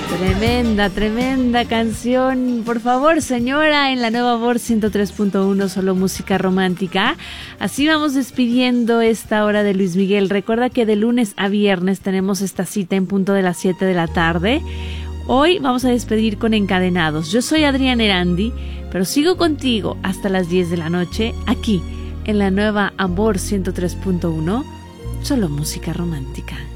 Tremenda, tremenda canción. Por favor, señora, en la nueva Voz 103.1, solo música romántica. Así vamos despidiendo esta hora de Luis Miguel. Recuerda que de lunes a viernes tenemos esta cita en punto de las 7 de la tarde. Hoy vamos a despedir con Encadenados. Yo soy Adriana Erandi, pero sigo contigo hasta las 10 de la noche, aquí en la nueva Amor 103.1, solo música romántica.